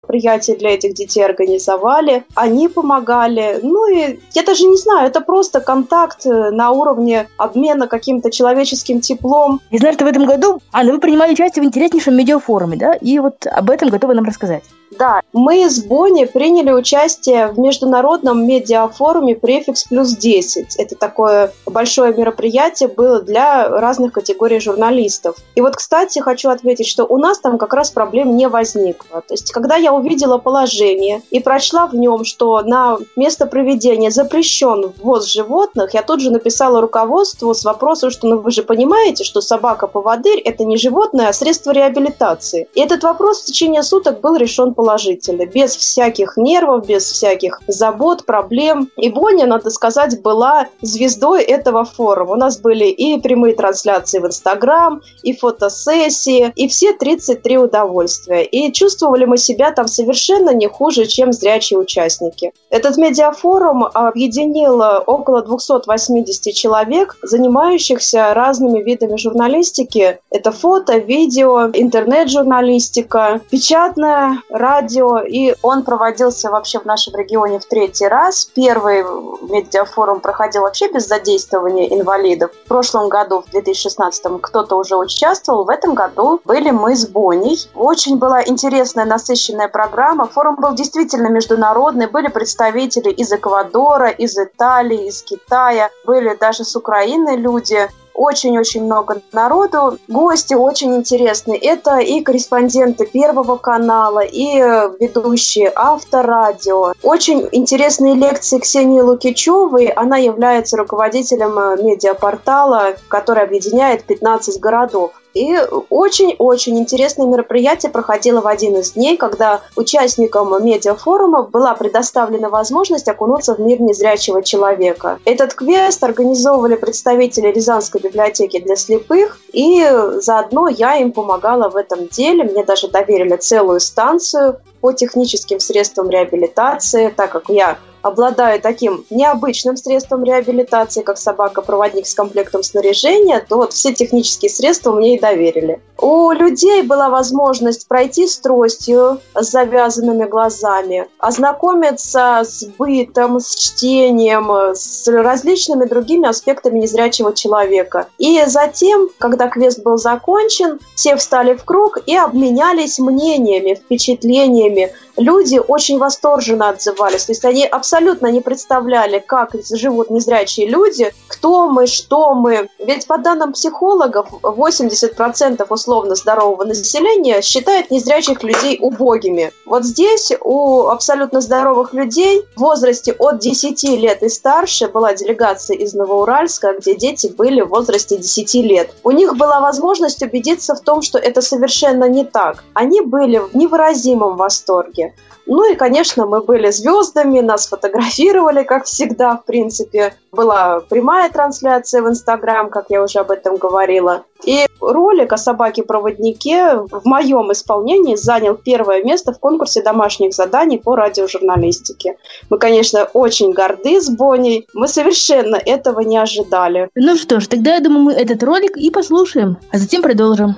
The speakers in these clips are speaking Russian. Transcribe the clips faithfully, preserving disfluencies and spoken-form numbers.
мероприятия для этих детей организовали, они помогали. Ну и я даже не знаю, это просто контакт на уровне обмена каким-то человеческим теплом. Я знаю, что в этом году, Анна, вы принимали участие в интереснейшем медиафоруме, да? И вот об этом готовы нам рассказать. Да, мы с Бонни приняли участие в международном медиафоруме «Префикс плюс десять». Это такое большое мероприятие было для разных категорий журналистов. И вот, кстати, хочу отметить, что у нас там как раз проблем не возникло. То есть, когда я увидела положение и прочла в нем, что на место проведения запрещен ввоз животных, я тут же написала руководству с вопросом, что ну, вы же понимаете, что собака-поводырь – это не животное, а средство реабилитации. И этот вопрос в течение суток был решен положительно, без всяких нервов, без всяких забот, проблем. И Бонни, надо сказать, была звездой этого форума. У нас были и прямые трансляции в Инстаграм, и фотосессии, и все тридцать три удовольствия. И чувствовали мы себя там совершенно не хуже, чем зрячие участники. Этот медиафорум объединил около двести восемьдесят человек, занимающихся разными видами журналистики. Это фото, видео, интернет-журналистика, печатная, радио, и он проводился вообще в нашем регионе в третий раз. Первый медиафорум проходил вообще без задействования инвалидов. В прошлом году, в две тысячи шестнадцатом, кто-то уже участвовал. В этом году были мы с Бонней. Очень была интересная, насыщенная программа. Форум был действительно международный. Были представители из Эквадора, из Италии, из Китая. Были даже с Украины люди. Очень-очень много народу. Гости очень интересные. Это и корреспонденты Первого канала, и ведущие Авторадио. Очень интересные лекции Ксении Лукичевой. Она является руководителем медиапортала, который объединяет пятнадцать городов. И очень-очень интересное мероприятие проходило в один из дней, когда участникам медиафорума была предоставлена возможность окунуться в мир незрячего человека. Этот квест организовывали представители Рязанской библиотеки для слепых, и заодно я им помогала в этом деле. Мне даже доверили целую станцию по техническим средствам реабилитации, так как я обладаю таким необычным средством реабилитации, как собака-проводник с комплектом снаряжения, то вот все технические средства мне и доверили. У людей была возможность пройти с тростью с завязанными глазами, ознакомиться с бытом, с чтением, с различными другими аспектами незрячего человека. И затем, когда квест был закончен, все встали в круг и обменялись мнениями, впечатлениями. Люди очень восторженно отзывались, то есть они абсолютно не представляли, как живут незрячие люди, кто мы, что мы. Ведь по данным психологов, восемьдесят процентов условно здорового населения считает незрячих людей убогими. Вот здесь у абсолютно здоровых людей в возрасте от десяти лет и старше была делегация из Новоуральска, где дети были в возрасте десяти лет. У них была возможность убедиться в том, что это совершенно не так. Они были в невыразимом восторге. Ну и, конечно, мы были звездами, нас фотографировали, как всегда, в принципе. Была прямая трансляция в Инстаграм, как я уже об этом говорила. И ролик о собаке-проводнике в моем исполнении занял первое место в конкурсе домашних заданий по радиожурналистике. Мы, конечно, очень горды с Бонней. Мы совершенно этого не ожидали. Ну что ж, тогда, я думаю, мы этот ролик и послушаем, а затем продолжим.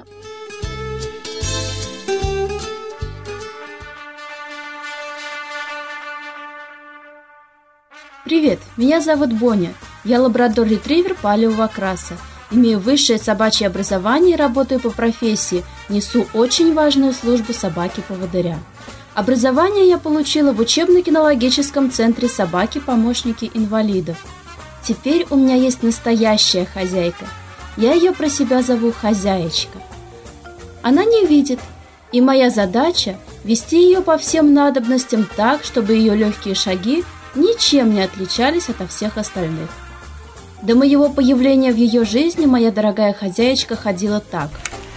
Привет, меня зовут Боня. Я лабрадор-ретривер палевого окраса. Имею высшее собачье образование и работаю по профессии. Несу очень важную службу собаки-поводыря. Образование я получила в учебно-кинологическом центре «Собаки-помощники инвалидов». Теперь у меня есть настоящая хозяйка. Я ее про себя зову хозяечка. Она не видит, и моя задача – вести ее по всем надобностям так, чтобы ее легкие шаги ничем не отличались от всех остальных. До моего появления в ее жизни моя дорогая хозяечка ходила так.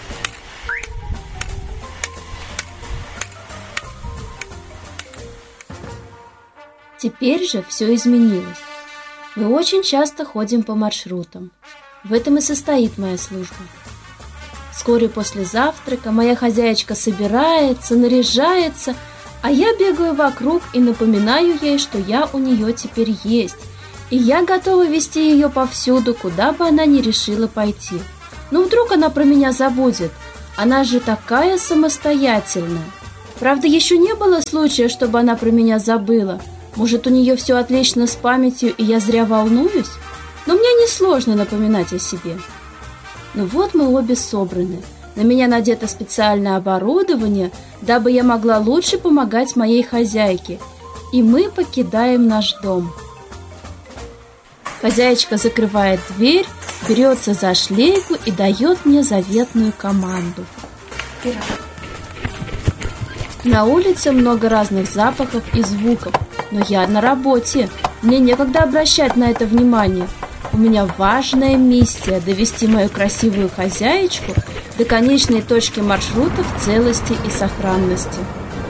Теперь же все изменилось. Мы очень часто ходим по маршрутам. В этом и состоит моя служба. Вскоре после завтрака моя хозяечка собирается, наряжается, а я бегаю вокруг и напоминаю ей, что я у нее теперь есть, и я готова вести ее повсюду, куда бы она ни решила пойти. Но вдруг она про меня забудет, она же такая самостоятельная. Правда, еще не было случая, чтобы она про меня забыла. Может, у нее все отлично с памятью, и я зря волнуюсь? Но мне несложно напоминать о себе. Ну вот мы обе собраны. На меня надето специальное оборудование, дабы я могла лучше помогать моей хозяйке. И мы покидаем наш дом. Хозяечка закрывает дверь, берется за шлейку и дает мне заветную команду. На улице много разных запахов и звуков, но я на работе. Мне некогда обращать на это внимание. У меня важная миссия – довести мою красивую хозяечку до конечной точки маршрута в целости и сохранности.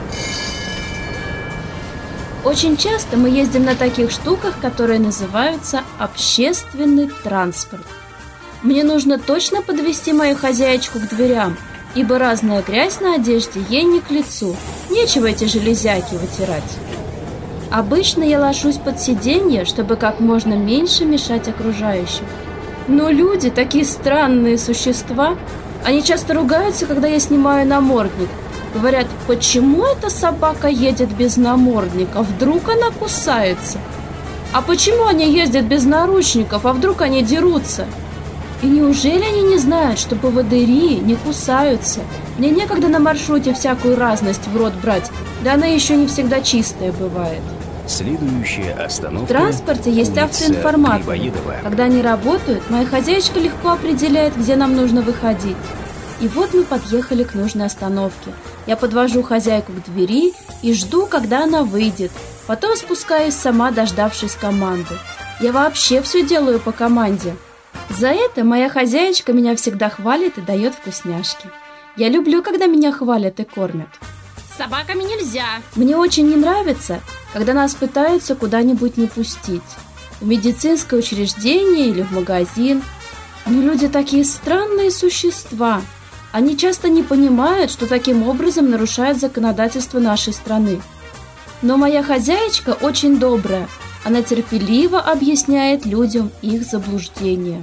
Очень часто мы ездим на таких штуках, которые называются общественный транспорт. Мне нужно точно подвести мою хозяечку к дверям, ибо разная грязь на одежде ей не к лицу, нечего эти железяки вытирать. Обычно я ложусь под сиденье, чтобы как можно меньше мешать окружающим. Но люди такие странные существа, они часто ругаются, когда я снимаю намордник. Говорят, почему эта собака едет без намордника, вдруг она кусается? А почему они ездят без наручников, а вдруг они дерутся? И неужели они не знают, что поводыри не кусаются? Мне некогда на маршруте всякую разность в рот брать, да она еще не всегда чистая бывает. Следующая остановка. В транспорте есть автоинформаторы. Когда они работают, моя хозяечка легко определяет, где нам нужно выходить. И вот мы подъехали к нужной остановке. Я подвожу хозяйку к двери и жду, когда она выйдет. Потом спускаюсь сама, дождавшись команды. Я вообще все делаю по команде. За это моя хозяечка меня всегда хвалит и дает вкусняшки. Я люблю, когда меня хвалят и кормят. С собаками нельзя. Мне очень не нравится, когда нас пытаются куда-нибудь не пустить. В медицинское учреждение или в магазин. Но люди такие странные существа. Они часто не понимают, что таким образом нарушают законодательство нашей страны. Но моя хозяечка очень добрая. Она терпеливо объясняет людям их заблуждения.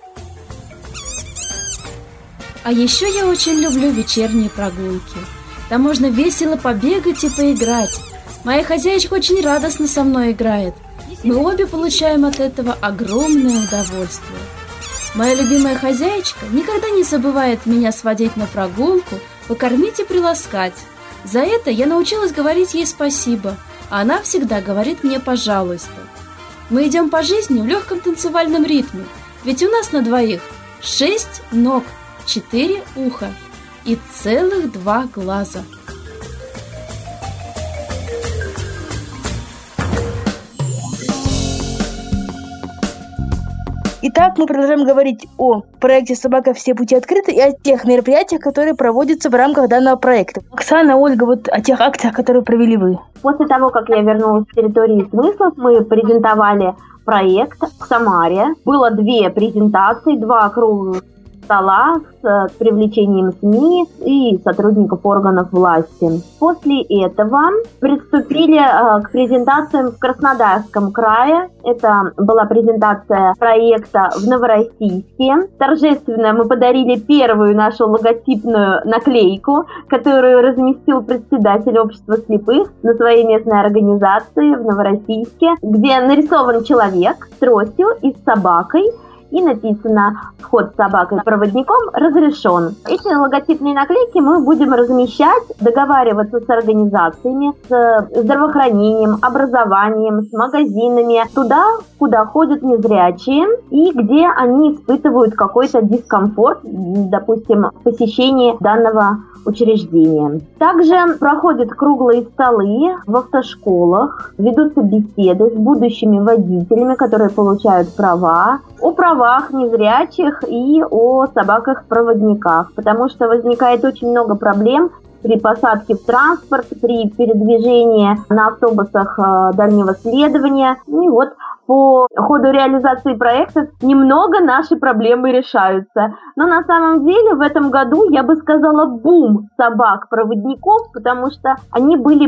А еще я очень люблю вечерние прогулки. Там можно весело побегать и поиграть. Моя хозяечка очень радостно со мной играет. Мы обе получаем от этого огромное удовольствие. Моя любимая хозяечка никогда не забывает меня сводить на прогулку, покормить и приласкать. За это я научилась говорить ей спасибо, а она всегда говорит мне «пожалуйста». Мы идем по жизни в легком танцевальном ритме, ведь у нас на двоих шесть ног, четыре уха и целых два глаза. Итак, мы продолжаем говорить о проекте «Собака. Все пути открыты» и о тех мероприятиях, которые проводятся в рамках данного проекта. Оксана, Ольга, вот о тех акциях, которые провели вы. После того, как я вернулась с территории смыслов, мы презентовали проект в Самаре. Было две презентации, два круглых стола с привлечением СМИ и сотрудников органов власти. После этого приступили к презентациям в Краснодарском крае. Это была презентация проекта в Новороссийске. Торжественно мы подарили первую нашу логотипную наклейку, которую разместил председатель общества слепых на своей местной организации в Новороссийске, где нарисован человек с тростью и с собакой. И написано «Вход с собакой-проводником разрешен». Эти логотипные наклейки мы будем размещать, договариваться с организациями, с здравоохранением, образованием, с магазинами, туда, куда ходят незрячие и где они испытывают какой-то дискомфорт, допустим, в посещении данного учреждения. Также проходят круглые столы в автошколах, ведутся беседы с будущими водителями, которые получают права, о правах незрячих и о собаках-проводниках, потому что возникает очень много проблем при посадке в транспорт, при передвижении на автобусах дальнего следования. И вот по ходу реализации проекта немного наши проблемы решаются. Но на самом деле в этом году, я бы сказала, бум собак-проводников, потому что они были представлены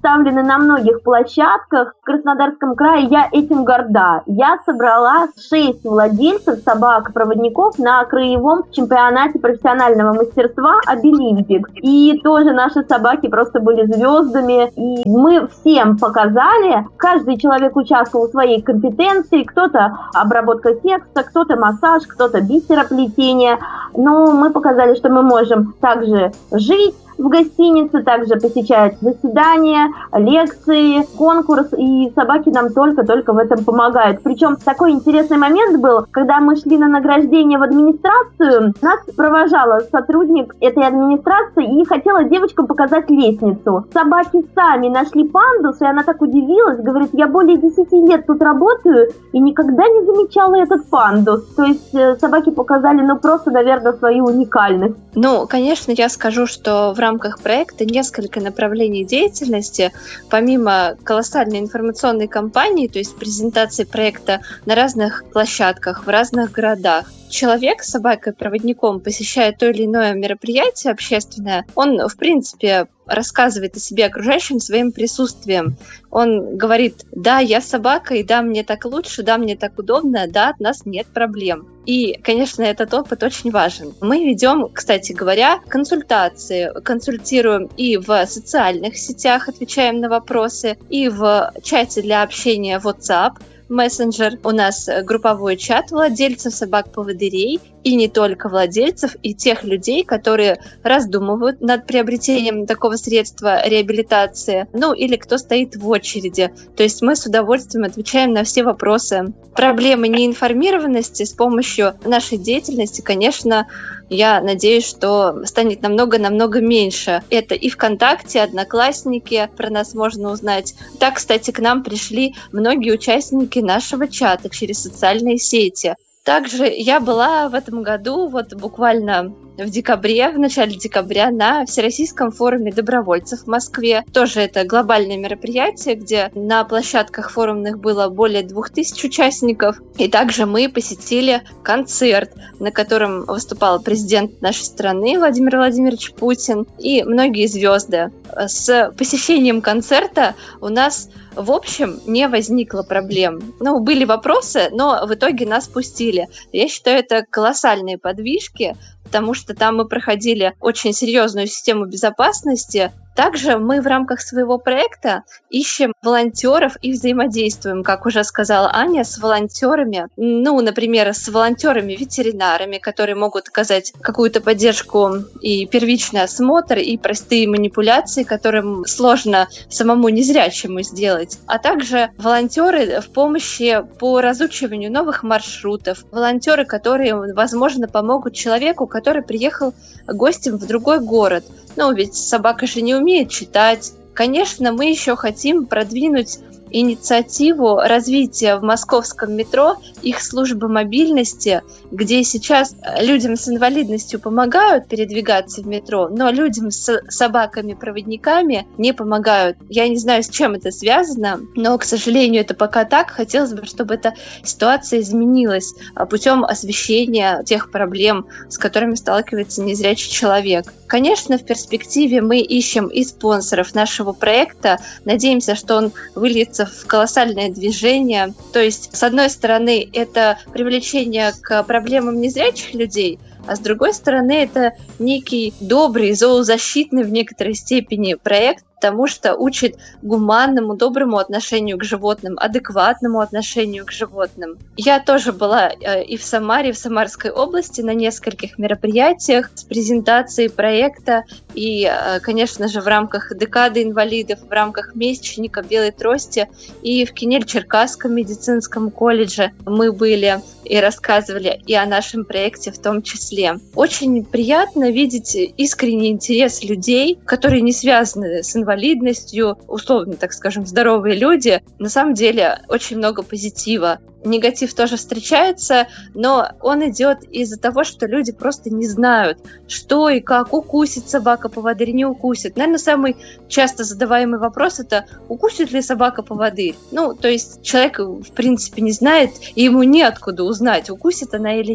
представлены на многих площадках в Краснодарском крае. Я этим горда. Я собрала шесть владельцев собак-проводников на краевом чемпионате профессионального мастерства «Обилимпик». И тоже наши собаки просто были звездами. И мы всем показали, каждый человек участвовал в своей компетенции. Кто-то обработка текста, кто-то массаж, кто-то бисероплетение. Но мы показали, что мы можем также жить в гостинице, также посещать заседания, лекции, конкурс, и собаки нам только-только в этом помогают. Причем такой интересный момент был, когда мы шли на награждение в администрацию, нас провожала сотрудник этой администрации и хотела девочкам показать лестницу. Собаки сами нашли пандус, и она так удивилась, говорит, я более десяти лет тут работаю и никогда не замечала этот пандус. То есть собаки показали, ну, просто, наверное, свою уникальность. Ну, конечно, я скажу, что в рамках проекта несколько направлений деятельности, помимо колоссальной информационной кампании, то есть презентации проекта на разных площадках, в разных городах. Человек с собакой-проводником, посещая то или иное мероприятие общественное, он, в принципе, рассказывает о себе окружающим своим присутствием. Он говорит, да, я собака, и да, мне так лучше, да, мне так удобно, да, от нас нет проблем. И, конечно, этот опыт очень важен. Мы ведем, кстати говоря, консультации, консультируем и в социальных сетях, отвечаем на вопросы, и в чате для общения WhatsApp, мессенджер. У нас групповой чат владельцев собак-поводырей, и не только владельцев, и тех людей, которые раздумывают над приобретением такого средства реабилитации, ну или кто стоит в очереди. То есть мы с удовольствием отвечаем на все вопросы. Проблемы неинформированности с помощью нашей деятельности, конечно, я надеюсь, что станет намного-намного меньше. Это и ВКонтакте, Одноклассники, про нас можно узнать. Так, кстати, к нам пришли многие участники нашего чата через социальные сети. Также я была в этом году, вот буквально в декабре, в начале декабря, на Всероссийском форуме добровольцев в Москве. Тоже это глобальное мероприятие, где на площадках форумных было более двух тысяч участников. И также мы посетили концерт, на котором выступал президент нашей страны Владимир Владимирович Путин и многие звезды. С посещением концерта у нас в общем не возникло проблем. Ну, были вопросы, но в итоге нас пустили. Я считаю, это колоссальные подвижки, потому что там мы проходили очень серьезную систему безопасности. Также мы в рамках своего проекта ищем волонтеров и взаимодействуем, как уже сказала Аня, с волонтерами. Ну, например, с волонтерами-ветеринарами, которые могут оказать какую-то поддержку и первичный осмотр, и простые манипуляции, которым сложно самому незрячему сделать. А также волонтеры в помощи по разучиванию новых маршрутов. Волонтеры, которые, возможно, помогут человеку, который приехал гостем в другой город. Ну, ведь собака же не умеет читать. Конечно, мы еще хотим продвинуть инициативу развития в московском метро их службы мобильности, где сейчас людям с инвалидностью помогают передвигаться в метро, но людям с собаками-проводниками не помогают. Я не знаю, с чем это связано, но, к сожалению, это пока так. Хотелось бы, чтобы эта ситуация изменилась путем освещения тех проблем, с которыми сталкивается незрячий человек. Конечно, в перспективе мы ищем и спонсоров нашего проекта. Надеемся, что он выльется в колоссальное движение. То есть, с одной стороны, это привлечение к проблемам незрячих людей, а с другой стороны, это некий добрый, зоозащитный в некоторой степени проект, потому что учит гуманному, доброму отношению к животным, адекватному отношению к животным. Я тоже была и в Самаре, и в Самарской области на нескольких мероприятиях с презентацией проекта, и, конечно же, в рамках декады инвалидов, в рамках месячника белой трости, и в Кинель-Черкасском медицинском колледже мы были и рассказывали и о нашем проекте в том числе. Очень приятно видеть искренний интерес людей, которые не связаны с инвалидностью, условно, так скажем, здоровые люди. На самом деле очень много позитива. Негатив тоже встречается, но он идет из-за того, что люди просто не знают, что и как укусит собака-поводырь, не укусит. Наверное, самый часто задаваемый вопрос — это укусит ли собака-поводырь? Ну, то есть человек, в принципе, не знает, и ему неоткуда узнать, укусит она или нет.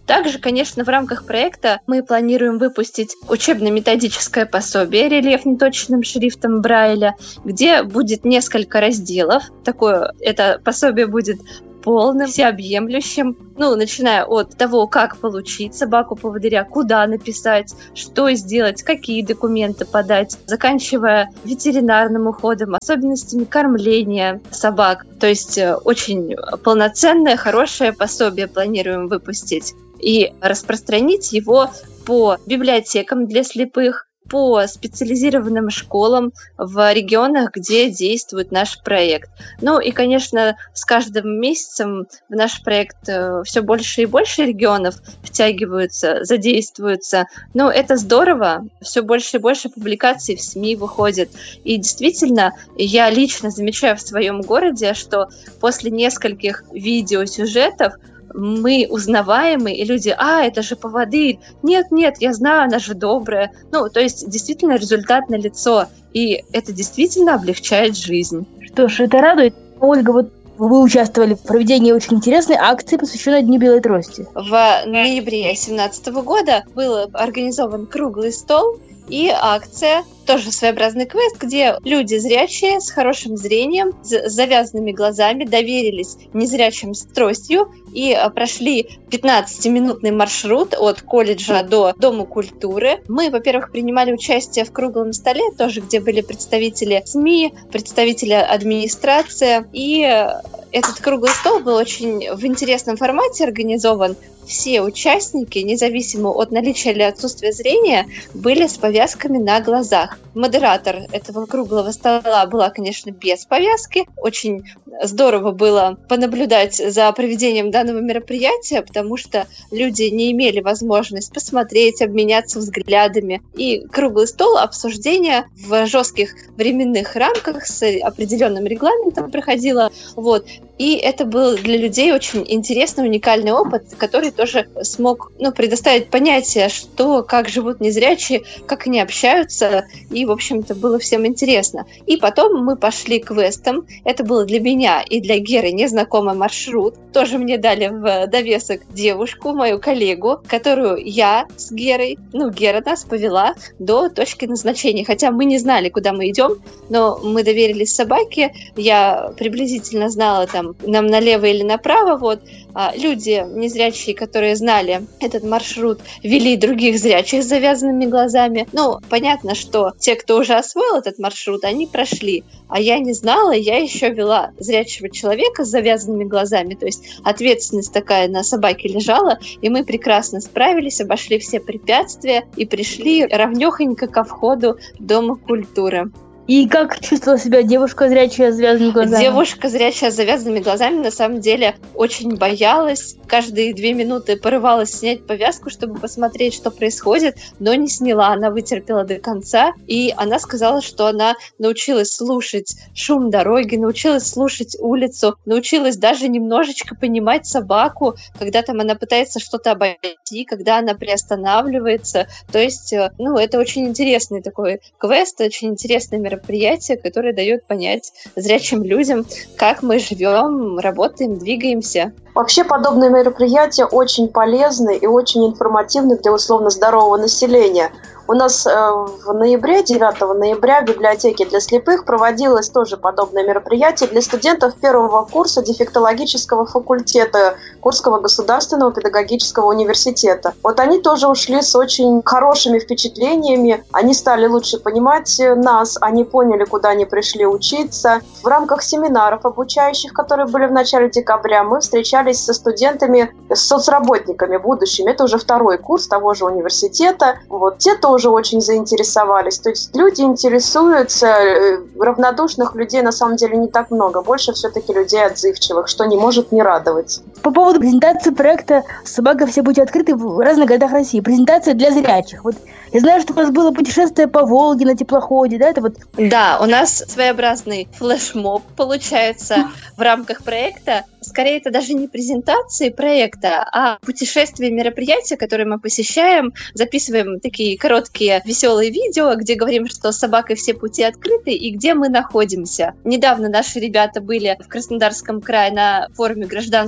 Также, конечно, в рамках проекта мы планируем выпустить учебно-методическое пособие «Рельеф неточным шрифтом Брайля», где будет несколько разделов. Такое это пособие будет полным, всеобъемлющим, ну, начиная от того, как получить собаку-поводыря, куда написать, что сделать, какие документы подать, заканчивая ветеринарным уходом, особенностями кормления собак. То есть очень полноценное, хорошее пособие планируем выпустить и распространить его по библиотекам для слепых, по специализированным школам в регионах, где действует наш проект. Ну и, конечно, с каждым месяцем в наш проект все больше и больше регионов втягиваются, задействуются. Ну, это здорово, все больше и больше публикаций в СМИ выходит. И действительно, я лично замечаю в своем городе, что после нескольких видеосюжетов мы узнаваемы, и люди, а, это же поводырь, нет-нет, я знаю, она же добрая. Ну, то есть, действительно, результат налицо, и это действительно облегчает жизнь. Что ж, это радует. Ольга, вот вы участвовали в проведении очень интересной акции, посвященной Дню Белой Трости. В ноябре две тысячи семнадцатого года был организован круглый стол и акция, тоже своеобразный квест, где люди зрячие с хорошим зрением, с завязанными глазами доверились незрячим с тростью и прошли пятнадцатиминутный маршрут от колледжа до Дома культуры. Мы, во-первых, принимали участие в круглом столе, тоже где были представители СМИ, представители администрации, и этот круглый стол был очень в интересном формате организован. Все участники, независимо от наличия или отсутствия зрения, были с повязками на глазах. Модератор этого круглого стола была, конечно, без повязки. Очень здорово было понаблюдать за проведением данного мероприятия, потому что люди не имели возможности посмотреть, обменяться взглядами. И круглый стол, обсуждения в жестких временных рамках с определенным регламентом проходило. Вот. И это был для людей очень интересный, уникальный опыт, который тоже смог ну, предоставить понятие, что, как живут незрячие, как они общаются, и, в общем-то, было всем интересно. И потом мы пошли к квестам. Это было для меня и для Геры незнакомый маршрут. Тоже мне дали в довесок девушку, мою коллегу, которую я с Герой, ну, Гера нас повела до точки назначения. Хотя мы не знали, куда мы идем, но мы доверились собаке. Я приблизительно знала, там, нам налево или направо, вот. А люди незрячие, которые знали этот маршрут, вели других зрячих с завязанными глазами. Ну, понятно, что те, кто уже освоил этот маршрут, они прошли. А я не знала, я еще вела зрячего человека с завязанными глазами. То есть ответственность такая на собаке лежала, и мы прекрасно справились, обошли все препятствия и пришли ровнёхонько ко входу Дома культуры. И как чувствовала себя девушка зрячая с завязанными глазами? Девушка зрячая с завязанными глазами на самом деле очень боялась. Каждые две минуты порывалась снять повязку, чтобы посмотреть, что происходит, но не сняла. Она вытерпела до конца, и она сказала, что она научилась слушать шум дороги, научилась слушать улицу, научилась даже немножечко понимать собаку, когда там она пытается что-то обойти, когда она приостанавливается. То есть, ну, это очень интересный такой квест, очень интересный мероприятие. мероприятие, которое дает понять зрячим людям, как мы живем, работаем, двигаемся. Вообще подобные мероприятия очень полезны и очень информативны для условно здорового населения. У нас э, в ноябре, девятого ноября в библиотеке для слепых проводилось тоже подобное мероприятие для студентов первого курса дефектологического факультета Курского государственного педагогического университета. Вот они тоже ушли с очень хорошими впечатлениями, они стали лучше понимать нас, они поняли, куда они пришли учиться. В рамках семинаров обучающих, которые были в начале декабря, мы встречались со студентами, с соцработниками будущими. Это уже второй курс того же университета. Вот те тоже уже очень заинтересовались. То есть люди интересуются, равнодушных людей на самом деле не так много. Больше все-таки людей отзывчивых, что не может не радовать. По поводу презентации проекта «Собака, все пути открыты» в разных городах России. Презентация для зрячих. Вот я знаю, что у вас было путешествие по Волге на теплоходе, да? Это вот... Да, у нас своеобразный флешмоб получается в рамках проекта. Скорее, это даже не презентации проекта, а путешествия, мероприятия, которые мы посещаем, записываем такие короткие веселые видео, где говорим, что с собакой все пути открыты и где мы находимся. Недавно наши ребята были в Краснодарском крае на форуме «Гражданская консультация»,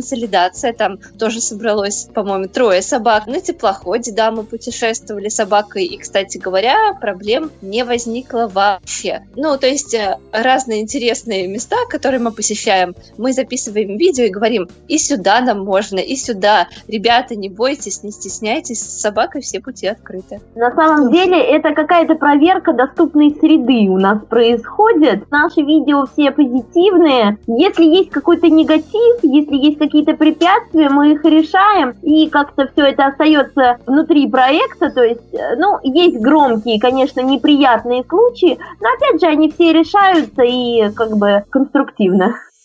консолидация, там тоже собралось, по-моему, трое собак. На теплоходе, да, мы путешествовали с собакой, и, кстати говоря, проблем не возникло вообще. Ну, то есть разные интересные места, которые мы посещаем, мы записываем видео и говорим, и сюда нам можно, и сюда. Ребята, не бойтесь, не стесняйтесь, с собакой все пути открыты. На самом деле, это какая-то проверка доступной среды у нас происходит. Наши видео все позитивные. Если есть какой-то негатив, если есть какие-то препятствия, мы их решаем, и как-то все это остается внутри проекта. То есть, ну, есть громкие, конечно, неприятные случаи, но опять же, они все решаются и как бы конструктивно.